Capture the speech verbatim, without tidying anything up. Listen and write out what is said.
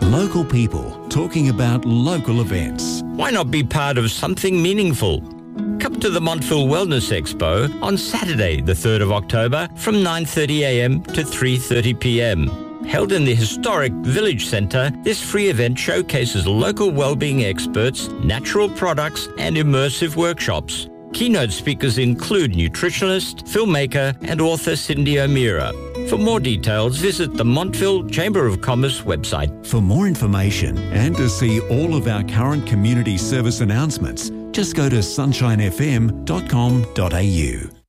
Local people talking about local events. Why not be part of something meaningful? Come to the Montville Wellness Expo on Saturday, the third of October from nine thirty a m to three thirty p m. Held in the historic Village Centre, this free event showcases local wellbeing experts, natural products and immersive workshops. Keynote speakers include nutritionist, filmmaker and author Cindy O'Meara. For more details, visit the Montville Chamber of Commerce website. For more information and to see all of our current community service announcements, just go to sunshine f m dot com dot a u.